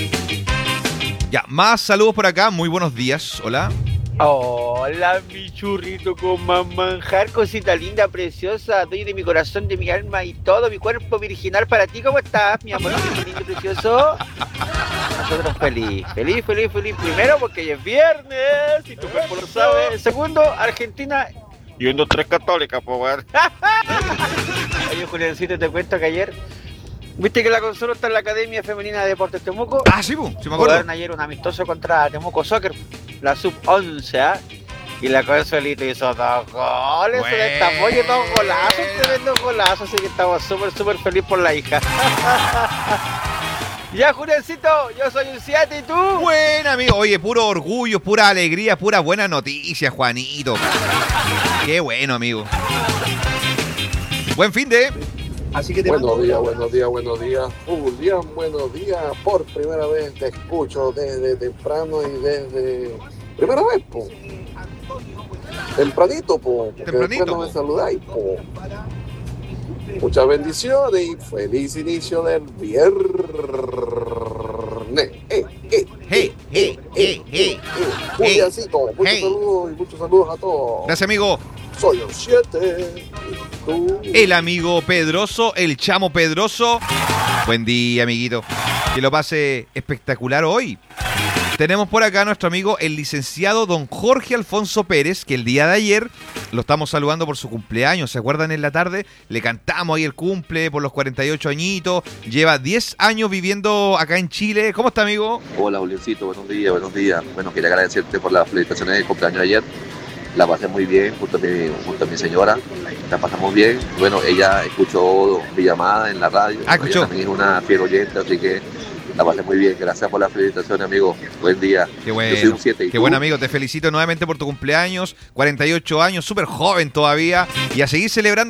Ya, más saludos por acá. Muy buenos días. Hola. Hola, mi churrito con más manjar, cosita linda, preciosa, doy de mi corazón, de mi alma y todo mi cuerpo virginal para ti. ¿Cómo estás, mi amor lindo, precioso? Nosotros feliz. Primero, porque hoy es viernes, y tu cuerpo lo sabe. Segundo, Argentina yendo tres católicas, po, weón. Oye, Juliancito, te cuento que ayer, ¿viste que la Consuelo está en la Academia Femenina de Deportes Temuco? Ah, sí, sí me acuerdo. Jugaron ayer un amistoso contra Temuco Soccer, la sub-11, ¿ah? Y la Consuelito hizo 2 goles, Bueno. se destapó y 2 golazos, tremendo golazo, así que estamos súper feliz por la hija. Ya, Juliancito, yo soy un 7 y tú. Buena, amigo. Oye, puro orgullo, pura alegría, pura buena noticia, Juanito. Qué bueno, amigo. Buen fin de... Así que buenos días. Julián, buenos días. Por primera vez te escucho desde temprano y desde... Primera vez, po. Tempranito, po. Tempranito. Después no me saludáis, po. Muchas bendiciones y feliz inicio del viernes. Juliancito, muchos saludos a todos. Gracias, amigo. Soy el 7. El amigo Pedroso, el chamo Pedroso. Buen día, amiguito. Que lo pase espectacular hoy. Tenemos por acá a nuestro amigo el licenciado don Jorge Alfonso Pérez, que el día de ayer lo estamos saludando por su cumpleaños. ¿Se acuerdan? En la tarde le cantamos ahí el cumple por los 48 añitos. Lleva 10 años viviendo acá en Chile. ¿Cómo está, amigo? Hola, Juliencito, buenos días. Bueno, quería agradecerte por las felicitaciones de cumpleaños de ayer. La pasé muy bien junto a mi señora. La pasamos bien. Bueno, ella escuchó mi llamada en la radio. Escuchó. Ella también es una fiel oyente, así que la pasé muy bien. Gracias por la felicitación, amigo. Buen día. Qué bueno. Yo soy un 7. Qué buen amigo. Te felicito nuevamente por tu cumpleaños. 48 años, súper joven todavía. Y a seguir celebrando